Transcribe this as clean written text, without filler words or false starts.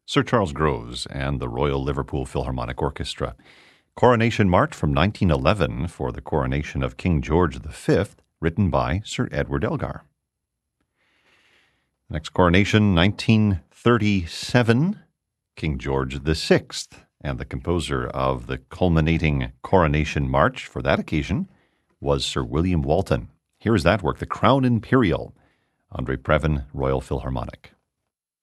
Sir Charles Groves and the Royal Liverpool Philharmonic Orchestra. Coronation March from 1911 for the coronation of King George V, written by Sir Edward Elgar. Next coronation, 1937, King George VI, and the composer of the culminating Coronation March for that occasion was Sir William Walton. Here is that work, The Crown Imperial, Andre Previn, Royal Philharmonic.